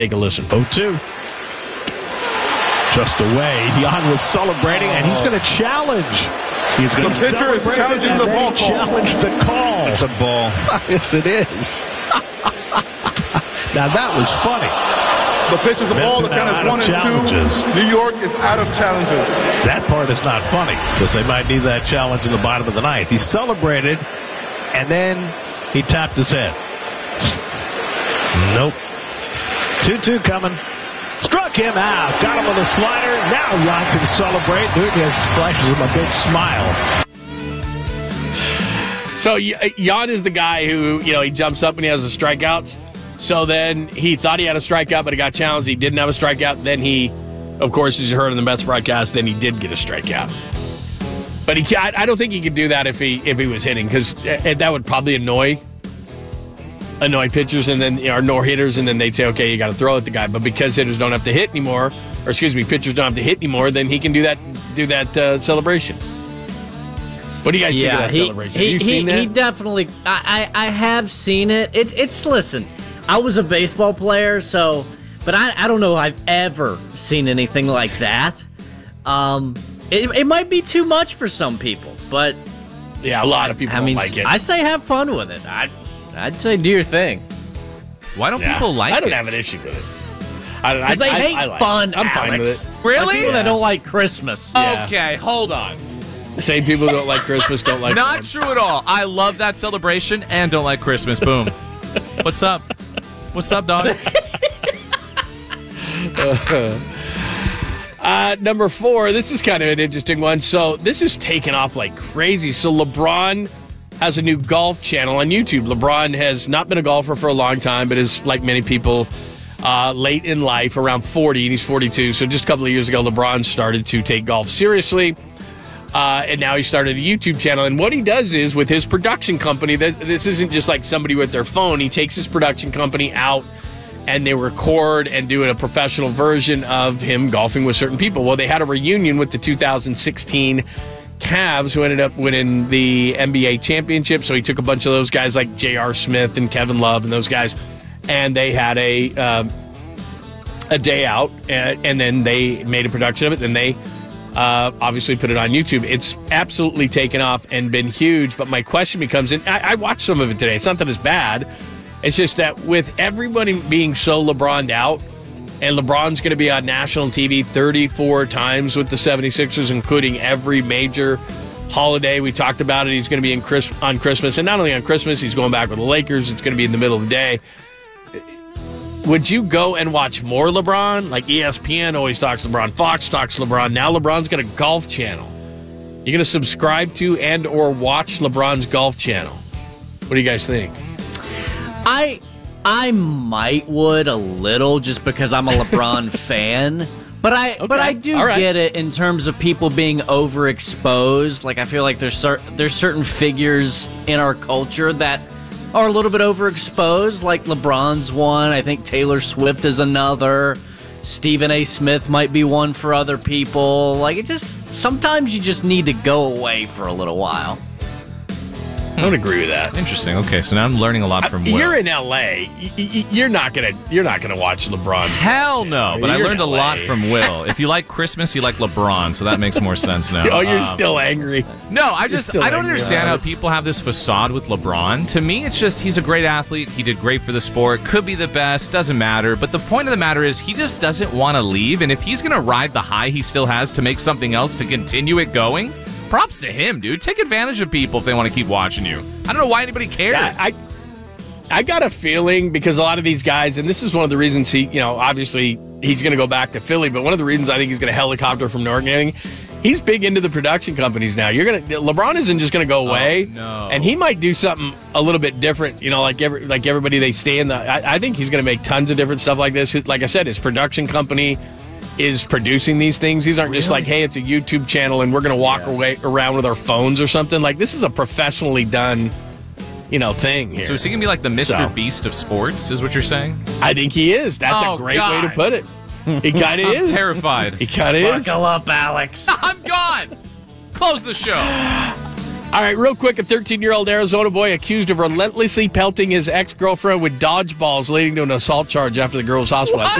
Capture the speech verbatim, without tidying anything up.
Take a listen. oh two. Just away. Jan was celebrating, and he's going to challenge. He's going to celebrate and the ball challenge the call. It's a ball. Yes, it is. Now, that was funny. The pitch is the ball. The Benson count now is out one of and challenges. two. New York is out of challenges. That part is not funny, because they might need that challenge in the bottom of the ninth. He celebrated, and then he tapped his head. Nope. two two coming. Struck him out. Got him with a slider. Now Jan can celebrate. Nunez flashes him a big smile. So Jan is the guy who, you know, he jumps up when he has the strikeouts. So then he thought he had a strikeout, but he got challenged. He didn't have a strikeout. Then he, of course, as you heard on the Mets broadcast, then he did get a strikeout. But he, I don't think he could do that if he if he was hitting, because that would probably annoy annoy pitchers and then or no hitters, and then they'd say, okay, you got to throw at the guy. But because hitters don't have to hit anymore, or excuse me, pitchers don't have to hit anymore, then he can do that do that uh, celebration. What do you guys yeah, think of that he, celebration? He, have you he, seen that? He definitely. I, I I have seen it. It it's listen. I was a baseball player, so but I I don't know if I've ever seen anything like that. Um, it it might be too much for some people, but yeah, a lot of people I don't mean, like it. I say have fun with it. I I'd say do your thing. Why don't Yeah. people like it? I don't have an issue with it. I, I, They I, hate I like fun, it. I'm Alex. fine with it. Really? Like people Yeah. that don't like Christmas. Yeah. Okay, hold on. Same people who don't like Christmas don't like Not fun. true at all. I love that celebration and don't like Christmas. Boom. What's up? What's up, dog? Uh, number four, this is kind of an interesting one. So this is taken off like crazy. So LeBron has a new golf channel on YouTube. LeBron has not been a golfer for a long time, but is, like many people, uh, late in life, around forty, and he's forty-two. So just a couple of years ago, LeBron started to take golf seriously. Uh, and now he started a YouTube channel. And what he does is, with his production company, that this isn't just like somebody with their phone. He takes his production company out and they record and do a professional version of him golfing with certain people. Well, they had a reunion with the two thousand sixteen Cavs, who ended up winning the N B A championship. So he took a bunch of those guys like J R. Smith and Kevin Love and those guys, and they had a uh, a day out, and, and then they made a production of it. Then they uh, obviously put it on YouTube. It's absolutely taken off and been huge. But my question becomes, and I, I watched some of it today. It's not that it's bad. It's just that with everybody being so LeBron'd out, and LeBron's going to be on national T V thirty-four times with the seventy-sixers, including every major holiday. We talked about it. He's going to be in Chris- on Christmas. And not only on Christmas, he's going back with the Lakers. It's going to be in the middle of the day. Would you go and watch more LeBron? Like E S P N always talks LeBron. Fox talks LeBron. Now LeBron's got a golf channel. You're going to subscribe to and or watch LeBron's golf channel. What do you guys think? I I might would a little just because I'm a LeBron fan, but I Okay. but I do All right. get it in terms of people being overexposed. Like I feel like there's cer- there's certain figures in our culture that are a little bit overexposed. Like LeBron's one. I think Taylor Swift is another. Stephen A. Smith might be one for other people. Like it just sometimes you just need to go away for a little while. I don't agree with that. Interesting. Okay, so now I'm learning a lot from Will. You're in L A. Y- y- You're not gonna. You're not gonna watch LeBron. Hell no, but I You're learned a in L A. lot from Will. If you like Christmas, you like LeBron, so that makes more sense now. Oh, you're Um, still angry. No, I just still I don't angry understand about how it. people have this facade with LeBron. To me, it's just he's a great athlete. He did great for the sport. Could be the best. Doesn't matter. But the point of the matter is he just doesn't want to leave. And if he's going to ride the high he still has to make something else to continue it going, props to him, dude. Take advantage of people if they want to keep watching you. I don't know why anybody cares. Yeah, I, I got a feeling because a lot of these guys, and this is one of the reasons he, you know, obviously he's going to go back to Philly, but one of the reasons I think he's going to helicopter from New York and everything, he's big into the production companies now. You're going to LeBron isn't just going to go away, Oh, no. and he might do something a little bit different. You know, like every like everybody they stay in the. I, I think he's going to make tons of different stuff like this. Like I said, his production company is producing these things. These aren't just like, hey, it's a YouTube channel and we're going to walk Yeah. away around with our phones or something. Like this is a professionally done, you know, thing here. So is he going to be like the Mister So. Beast of sports, is what you're saying? I think he is. That's Oh, a great God. way to put it. He kind of I'm is. terrified. He kind of is. Buckle up, Alex. I'm gone. Close the show. All right, real quick, a thirteen-year-old Arizona boy accused of relentlessly pelting his ex-girlfriend with dodgeballs, leading to an assault charge after the girl was hospitalized.